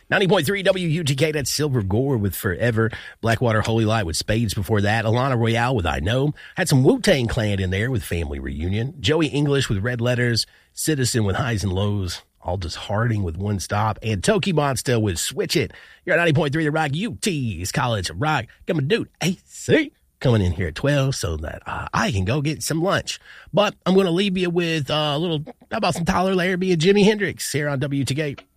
90.3 WUTK, that's Silver Gore with Forever. Blackwater Holy Light with Spades before that. Alana Royale with I Know. Had some Wu-Tang Clan in there with Family Reunion. Joey English with Red Letters. Citizen with Highs and Lows. Aldous Harding with One Stop. And Toki Monster with Switch It. You're at 90.3 The Rock. UT's College of Rock. Got my dude AC coming in here at 12 so that I can go get some lunch. But I'm going to leave you with a little, how about some Tyler Larrabee and Jimi Hendrix here on WTK.